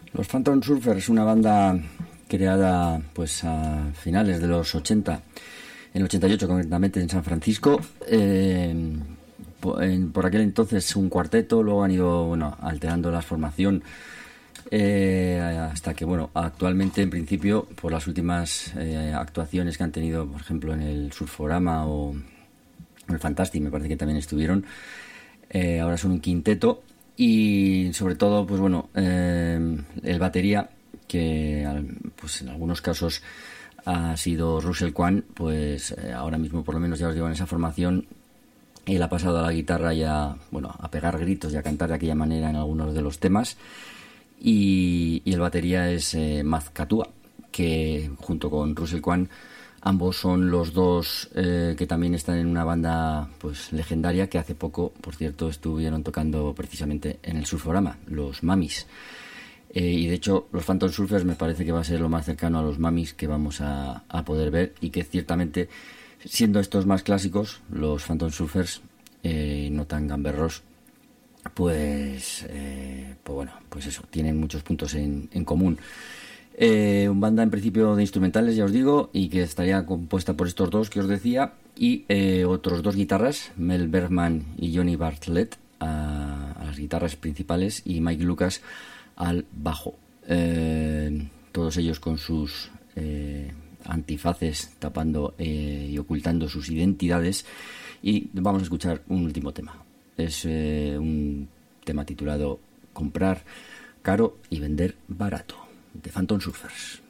Los Phantom Surfers, una banda creada pues a finales de los 80, en el 88 concretamente en San Francisco. Por aquel entonces un cuarteto, luego han ido alterando la formación hasta que actualmente en principio por las últimas actuaciones que han tenido, por ejemplo en el Surforama o el Fantastic, me parece que también estuvieron, ahora son un quinteto. Y sobre todo el batería, que pues en algunos casos ha sido Russell Kwan, pues ahora mismo por lo menos ya os digo, en esa formación él ha pasado a la guitarra y a pegar gritos y a cantar de aquella manera en algunos de los temas. Y el batería es Maz Katua, que junto con Russell Kwan ambos son los dos que también están en una banda pues legendaria que hace poco, por cierto, estuvieron tocando precisamente en el Surforama, los Mamis. Y de hecho los Phantom Surfers me parece que va a ser lo más cercano a los Mamis que vamos a poder ver, y que ciertamente, siendo estos más clásicos, los Phantom Surfers, no tan gamberros, pues eso, tienen muchos puntos en común. Una banda en principio de instrumentales, ya os digo, y que estaría compuesta por estos dos que os decía, y otros dos guitarras, Mel Bergman y Johnny Bartlett a las guitarras principales, y Mike Lucas al bajo. Todos ellos con sus antifaces tapando y ocultando sus identidades. Y vamos a escuchar un último tema. Es un tema titulado Comprar caro y vender barato, de Phantom Surfers.